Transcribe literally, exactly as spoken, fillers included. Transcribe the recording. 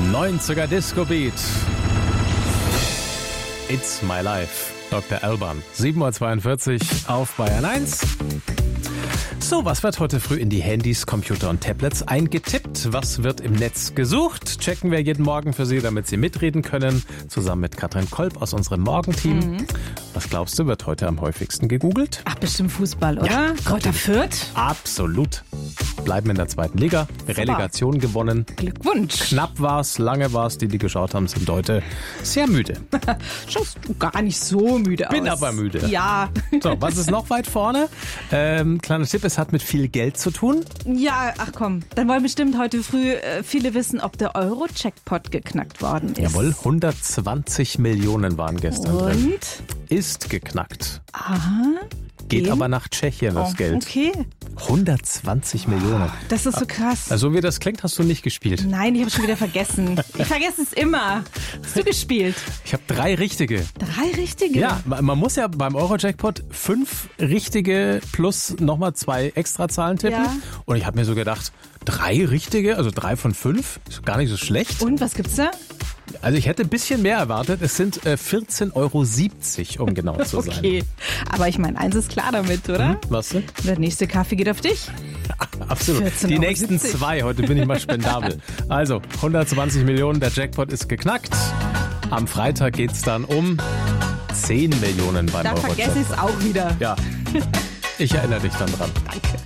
neunziger Disco Beat. It's my life. Doktor Alban. sieben Uhr zweiundvierzig auf Bayern eins. So, was wird heute früh in die Handys, Computer und Tablets eingetippt? Was wird im Netz gesucht? Checken wir jeden Morgen für Sie, damit Sie mitreden können. Zusammen mit Katrin Kolb aus unserem Morgenteam. Mhm. Was glaubst du, wird heute am häufigsten gegoogelt? Ach, bestimmt Fußball, oder? Ja, Kräuter Fürth? Absolut. Bleiben in der zweiten Liga. Relegation gewonnen. Glückwunsch. Knapp war's, lange war's. Die, die geschaut haben, sind heute sehr müde. Schaust du gar nicht so müde aus. Bin aber müde. Ja. So, was ist noch weit vorne? Ähm, kleiner Tipp, es hat mit viel Geld zu tun. Ja, ach komm. Dann wollen bestimmt heute früh äh, viele wissen, ob der Euro-Jackpot geknackt worden ist. Jawohl, hundertzwanzig Millionen waren gestern Und? drin. Ist geknackt. Aha. Geht Wem? aber nach Tschechien, das Oh, Geld. okay. hundertzwanzig Millionen. Das ist so krass. Also wie das klingt, hast du nicht gespielt. Nein, ich habe schon wieder vergessen. Ich vergesse es immer. Hast du gespielt? Ich habe drei richtige. Drei richtige? Ja, man man muss ja beim Euro-Jackpot fünf richtige plus nochmal zwei Extrazahlen tippen. Ja. Und ich habe mir so gedacht, drei richtige, also drei von fünf, ist gar nicht so schlecht. Und was gibt's da? Also ich hätte ein bisschen mehr erwartet. Es sind äh, vierzehn Euro siebzig, um genau zu sein. Okay. Aber ich meine, eins ist klar damit, oder? Hm, was denn? Der nächste Kaffee geht auf dich. Absolut. vierzehn Die Euro nächsten siebzig. zwei, heute bin ich mal spendabel. Also, hundertzwanzig Millionen, der Jackpot ist geknackt. Am Freitag geht's dann um zehn Millionen beim Da Euro-Jackpot. vergesse ich es auch wieder. Ja, ich erinnere dich dann dran. Danke.